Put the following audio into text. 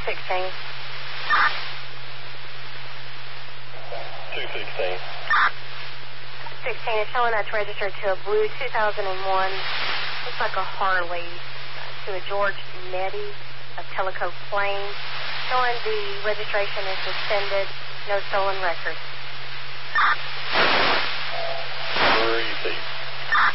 216. 216. 16 is showing that's registered to a blue 2001. Looks like a Harley to a George Nettie of Tellico Plains. Showing the registration is suspended. No stolen records.